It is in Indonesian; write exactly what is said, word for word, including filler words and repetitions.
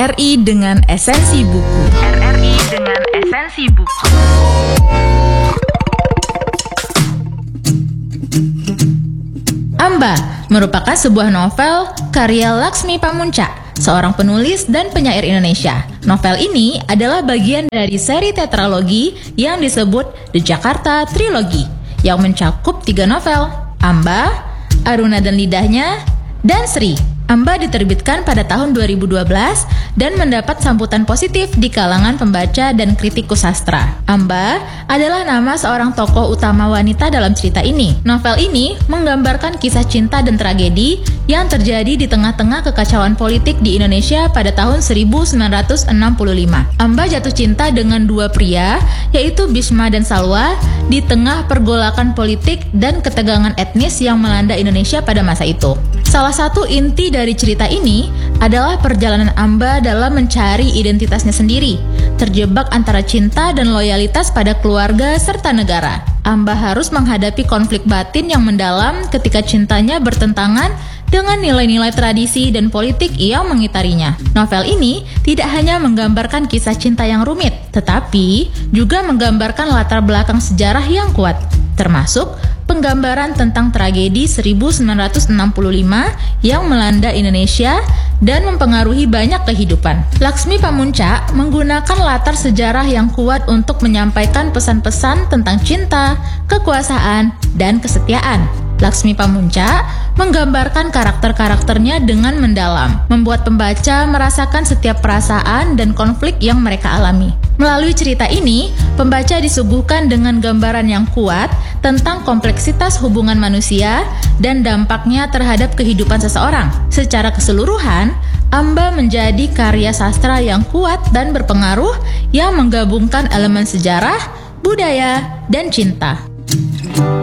R R I dengan esensi buku. R R I dengan esensi buku. Amba merupakan sebuah novel karya Laksmi Pamuntja, seorang penulis dan penyair Indonesia. Novel ini adalah bagian dari seri tetralogi yang disebut The Jakarta Trilogy, yang mencakup tiga novel, Amba, Aruna dan Lidahnya, dan Sri. Amba diterbitkan pada tahun dua ribu dua belas dan mendapat sambutan positif di kalangan pembaca dan kritikus sastra. Amba adalah nama seorang tokoh utama wanita dalam cerita ini. Novel ini menggambarkan kisah cinta dan tragedi yang terjadi di tengah-tengah kekacauan politik di Indonesia pada tahun seribu sembilan ratus enam puluh lima. Amba jatuh cinta dengan dua pria, yaitu Bisma dan Salwa, di tengah pergolakan politik dan ketegangan etnis yang melanda Indonesia pada masa itu. Salah satu inti dari cerita ini adalah perjalanan Amba dalam mencari identitasnya sendiri, terjebak antara cinta dan loyalitas pada keluarga serta negara. Amba harus menghadapi konflik batin yang mendalam ketika cintanya bertentangan dengan nilai-nilai tradisi dan politik yang mengitarinya. Novel ini tidak hanya menggambarkan kisah cinta yang rumit, tetapi juga menggambarkan latar belakang sejarah yang kuat, termasuk penggambaran tentang tragedi seribu sembilan ratus enam puluh lima yang melanda Indonesia dan mempengaruhi banyak kehidupan. Laksmi Pamuntja menggunakan latar sejarah yang kuat untuk menyampaikan pesan-pesan tentang cinta, kekuasaan, dan kesetiaan. Laksmi Pamuntja menggambarkan karakter-karakternya dengan mendalam, membuat pembaca merasakan setiap perasaan dan konflik yang mereka alami. Melalui cerita ini, pembaca disuguhkan dengan gambaran yang kuat tentang kompleksitas hubungan manusia dan dampaknya terhadap kehidupan seseorang. Secara keseluruhan, Amba menjadi karya sastra yang kuat dan berpengaruh yang menggabungkan elemen sejarah, budaya, dan cinta.